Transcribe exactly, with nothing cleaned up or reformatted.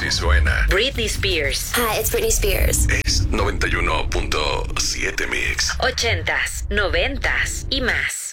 Así suena Britney Spears. Hi, it's Britney Spears. Es noventa y uno punto siete Mix. Ochentas, noventas y más.